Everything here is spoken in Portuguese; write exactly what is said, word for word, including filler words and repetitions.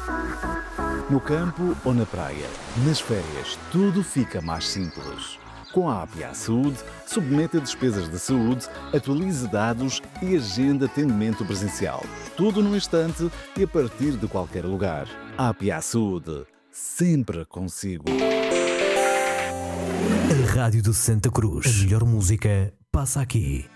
No campo ou na praia, nas férias, tudo fica mais simples. Com a A P A Saúde, submeta despesas de saúde, atualize dados e agenda atendimento presencial. Tudo num instante e a partir de qualquer lugar. A A P A Saúde, sempre consigo. A Rádio de Santa Cruz. A melhor música passa aqui.